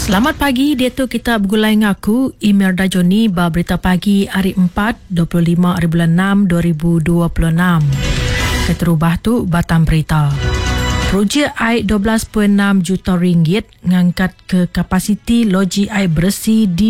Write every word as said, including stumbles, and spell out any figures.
Selamat pagi, dia tu kita bergulai dengan aku, Imelda Joni, ba berita pagi hari empat, dua puluh lima hari bulan enam, dua ribu dua puluh enam. Keterubah tu batang berita. Projek air dua belas perpuluhan enam juta ringgit ngangkat ke kapasiti loji air bersih di